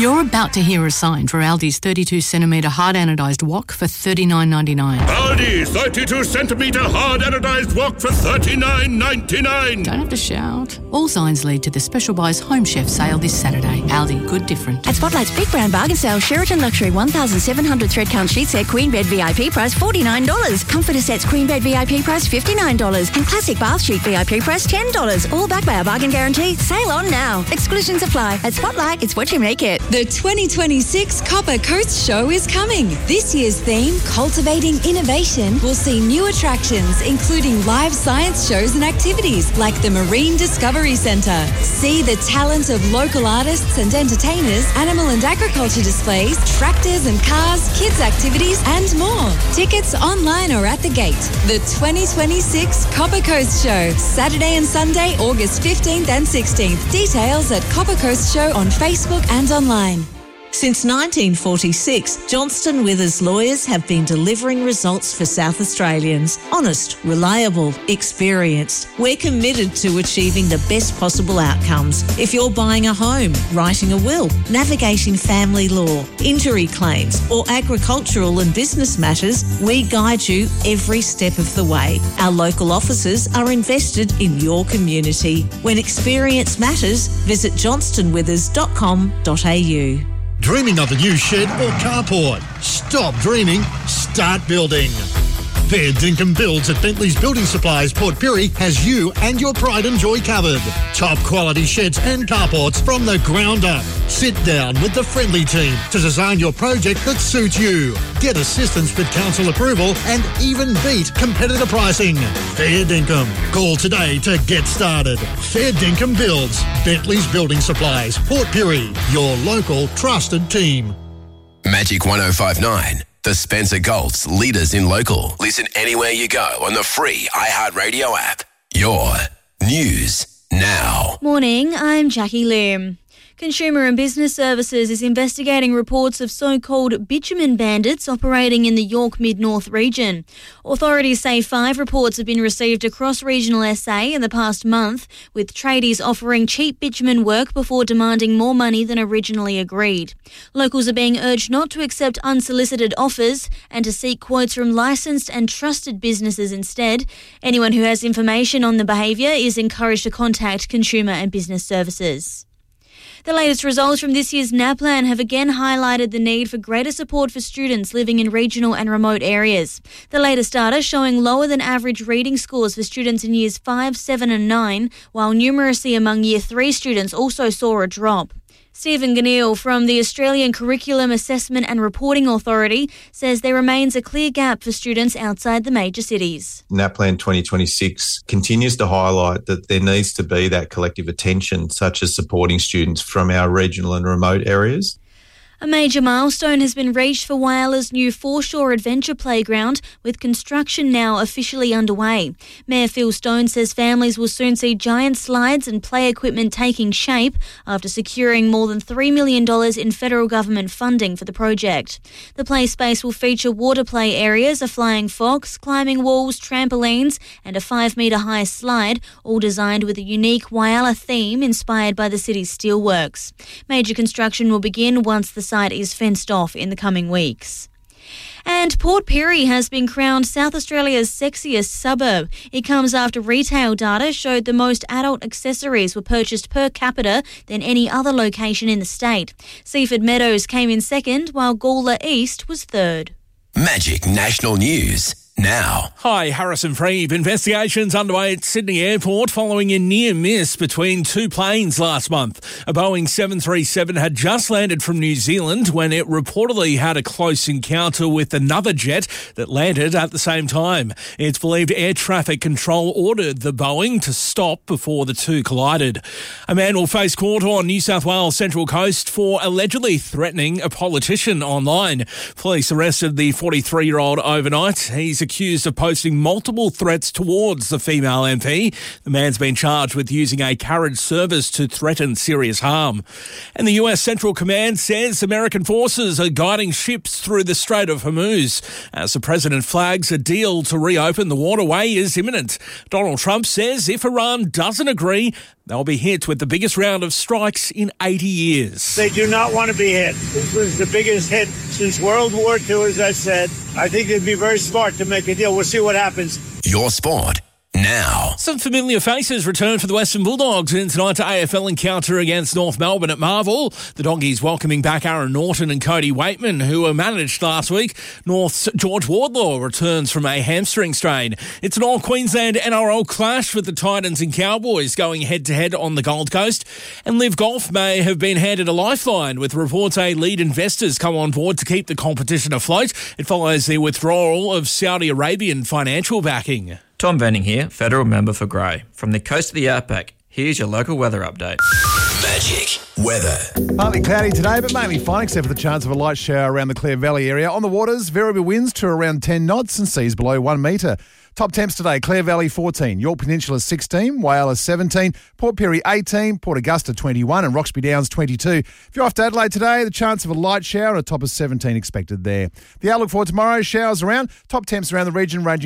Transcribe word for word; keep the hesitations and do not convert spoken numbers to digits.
You're about to hear a sign for Aldi's thirty-two centimetre hard anodised wok for thirty-nine ninety-nine. Aldi thirty-two centimetre hard anodised wok for thirty-nine ninety-nine. Don't have to shout. All signs lead to the Special Buys Home Chef sale this Saturday. Aldi, good different. At Spotlight's Big Brown Bargain Sale, Sheraton Luxury one thousand seven hundred thread count sheet set Queen Bed V I P price forty-nine dollars. Comforter sets Queen Bed V I P price fifty-nine dollars. And Classic Bath Sheet V I P price ten dollars. All backed by our bargain guarantee. Sale on now. Exclusions apply. At Spotlight, it's what you make it. The twenty twenty-six Copper Coast Show is coming. This year's theme, Cultivating Innovation, will see new attractions, including live science shows and activities like the Marine Discovery Centre. See the talent of local artists and entertainers, animal and agriculture displays, tractors and cars, kids activities and more. Tickets online or at the gate. The twenty twenty-six Copper Coast Show, Saturday and Sunday, August fifteenth and sixteenth. Details at Copper Coast Show on Facebook and online. Since nineteen forty-six, Johnston Withers lawyers have been delivering results for South Australians. Honest, reliable, experienced. We're committed to achieving the best possible outcomes. If you're buying a home, writing a will, navigating family law, injury claims, or agricultural and business matters, we guide you every step of the way. Our local offices are invested in your community. When experience matters, visit johnston withers dot com dot a u. Dreaming of a new shed or carport? Stop dreaming, start building. Fair Dinkum Builds at Bentley's Building Supplies, Port Pirie has you and your pride and joy covered. Top quality sheds and carports from the ground up. Sit down with the friendly team to design your project that suits you. Get assistance with council approval and even beat competitor pricing. Fair Dinkum. Call today to get started. Fair Dinkum Builds, Bentley's Building Supplies, Port Pirie, your local trusted team. Magic one oh five nine. The Spencer Gulf's leaders in local. Listen anywhere you go on the free iHeartRadio app. Your news now. Morning, I'm Jackie Lim. Consumer and Business Services is investigating reports of so-called bitumen bandits operating in the York Mid-North region. Authorities say five reports have been received across regional S A in the past month, with tradies offering cheap bitumen work before demanding more money than originally agreed. Locals are being urged not to accept unsolicited offers and to seek quotes from licensed and trusted businesses instead. Anyone who has information on the behaviour is encouraged to contact Consumer and Business Services. The latest results from this year's NAPLAN have again highlighted the need for greater support for students living in regional and remote areas. The latest data showing lower than average reading scores for students in years five, seven and nine, while numeracy among year three students also saw a drop. Stephen Ganil from the Australian Curriculum Assessment and Reporting Authority says there remains a clear gap for students outside the major cities. NAPLAN twenty twenty-six continues to highlight that there needs to be that collective attention, such as supporting students from our regional and remote areas. A major milestone has been reached for Whyala's new foreshore adventure playground, with construction now officially underway. Mayor Phil Stone says families will soon see giant slides and play equipment taking shape after securing more than three million dollars in federal government funding for the project. The play space will feature water play areas, a flying fox, climbing walls, trampolines and a five metre high slide, all designed with a unique Whyala theme inspired by the city's steelworks. Major construction will begin once the site is fenced off in the coming weeks. And Port Pirie has been crowned South Australia's sexiest suburb. It comes after retail data showed the most adult accessories were purchased per capita than any other location in the state. Seaford Meadows came in second, while Gawler East was third. Magic National News now. Hi, Harrison Freeb. Investigations underway at Sydney Airport following a near miss between two planes last month. A Boeing seven thirty-seven had just landed from New Zealand when it reportedly had a close encounter with another jet that landed at the same time. It's believed air traffic control ordered the Boeing to stop before the two collided. A man will face court on New South Wales Central Coast for allegedly threatening a politician online. Police arrested the forty-three-year-old overnight. He's accused of posting multiple threats towards the female M P. The man's been charged with using a carriage service to threaten serious harm. And the U S Central Command says American forces are guiding ships through the Strait of Hormuz. As the president flags a deal to reopen the waterway is imminent. Donald Trump says if Iran doesn't agree, They'll be hit with the biggest round of strikes in eighty years. They do not want to be hit. This was the biggest hit since World War Two, as I said. I think they'd be very smart to make a deal. We'll see what happens. Your sport now. Some familiar faces return for the Western Bulldogs in tonight's A F L encounter against North Melbourne at Marvel. The Doggies welcoming back Aaron Norton and Cody Waitman, who were managed last week. North's George Wardlaw returns from a hamstring strain. It's an all-Queensland N R L clash with the Titans and Cowboys going head-to-head on the Gold Coast. And Live Golf may have been handed a lifeline, with reports say lead investors come on board to keep the competition afloat. It follows the withdrawal of Saudi Arabian financial backing. Tom Venning here, Federal Member for Grey. From the coast of the Outback, here's your local weather update. Magic weather. Partly cloudy today, but mainly fine, except for the chance of a light shower around the Clare Valley area. On the waters, variable winds to around ten knots and seas below one metre. Top temps today, Clare Valley fourteen, York Peninsula sixteen, Whyalla seventeen, Port Pirie eighteen, Port Augusta twenty-one and Roxby Downs twenty-two. If you're off to Adelaide today, the chance of a light shower and a top of seventeen expected there. The outlook for tomorrow, showers around, top temps around the region ranging